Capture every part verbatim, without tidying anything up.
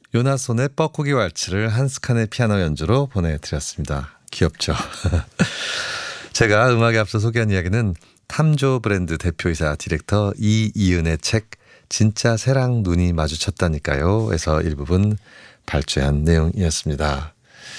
요나손의 뻐꾸기 왈츠를 한스칸의 피아노 연주로 보내드렸습니다. 귀엽죠? 제가 음악에 앞서 소개한 이야기는 탐조 브랜드 대표이사 디렉터 이이은의 책 진짜 새랑 눈이 마주쳤다니까요 에서 일부분 발췌한 내용이었습니다.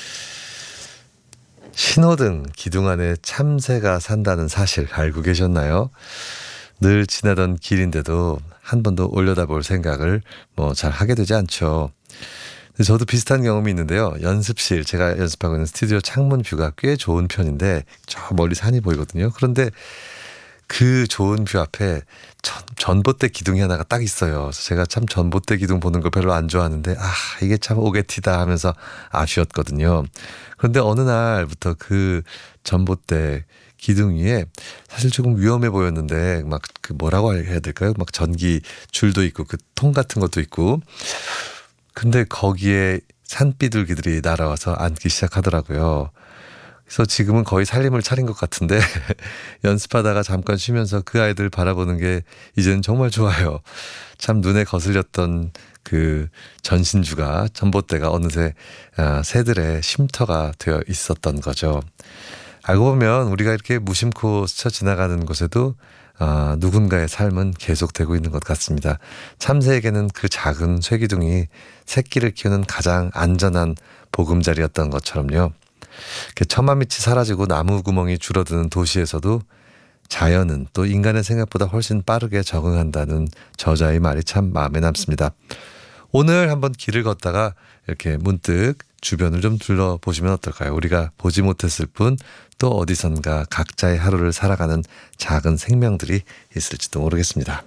신호등 기둥 안에 참새가 산다는 사실 알고 계셨나요? 늘 지나던 길인데도 한 번도 올려다볼 생각을 뭐 잘 하게 되지 않죠. 저도 비슷한 경험이 있는데요. 연습실, 제가 연습하고 있는 스튜디오 창문 뷰가 꽤 좋은 편인데 저 멀리 산이 보이거든요. 그런데 그 좋은 뷰 앞에 전, 전봇대 기둥이 하나가 딱 있어요. 그래서 제가 참 전봇대 기둥 보는 거 별로 안 좋아하는데 아 이게 참 오게티다 하면서 아쉬웠거든요. 그런데 어느 날부터 그 전봇대 기둥 위에 사실 조금 위험해 보였는데 막 그 뭐라고 해야 될까요? 막 전기 줄도 있고 그 통 같은 것도 있고 근데 거기에 산비둘기들이 날아와서 앉기 시작하더라고요. 그래서 지금은 거의 살림을 차린 것 같은데 연습하다가 잠깐 쉬면서 그 아이들 바라보는 게 이제는 정말 좋아요. 참 눈에 거슬렸던 그 전신주가 전봇대가 어느새 새들의 쉼터가 되어 있었던 거죠. 알고 보면 우리가 이렇게 무심코 스쳐 지나가는 곳에도 어, 누군가의 삶은 계속되고 있는 것 같습니다. 참새에게는 그 작은 쇠기둥이 새끼를 키우는 가장 안전한 보금자리였던 것처럼요. 처마밑이 사라지고 나무 구멍이 줄어드는 도시에서도 자연은 또 인간의 생각보다 훨씬 빠르게 적응한다는 저자의 말이 참 마음에 남습니다. 오늘 한번 길을 걷다가 이렇게 문득 주변을 좀 둘러보시면 어떨까요? 우리가 보지 못했을 뿐 또 어디선가 각자의 하루를 살아가는 작은 생명들이 있을지도 모르겠습니다.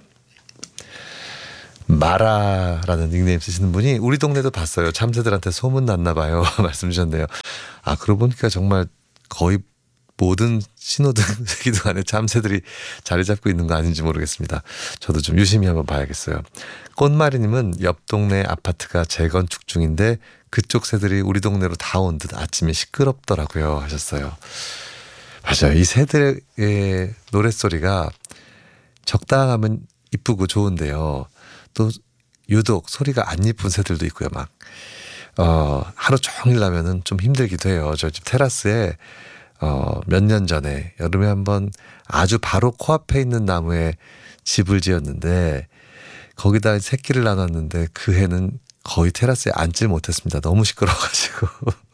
마라라는 닉네임 쓰시는 분이 우리 동네도 봤어요. 참새들한테 소문 났나 봐요. 말씀 주셨네요. 아 그러고 보니까 정말 거의 모든 신호등 기둥 안에 참새들이 자리 잡고 있는 거 아닌지 모르겠습니다. 저도 좀 유심히 한번 봐야겠어요. 꽃마리님은 옆 동네 아파트가 재건축 중인데 그쪽 새들이 우리 동네로 다 온 듯 아침에 시끄럽더라고요 하셨어요. 맞아요. 이 새들의 노랫소리가 적당하면 이쁘고 좋은데요. 또 유독 소리가 안 이쁜 새들도 있고요. 막 어, 하루 종일 나면은 좀 힘들기도 해요. 저 집 테라스에 어, 몇 년 전에 여름에 한번 아주 바로 코앞에 있는 나무에 집을 지었는데 거기다 새끼를 나눴는데 그 해는 거의 테라스에 앉질 못했습니다. 너무 시끄러워가지고.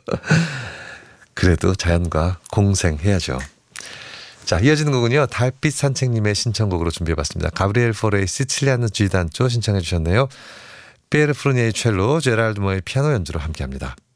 그래도 자연과 공생해야죠. 자, 이어지는 곡은요. 달빛 산책님의 신청곡으로 준비해봤습니다. 가브리엘 포레의 시칠리아노 지단조 신청해 주셨네요. 피에르 프루니에의 첼로, 제랄드 모의 피아노 연주로 함께합니다.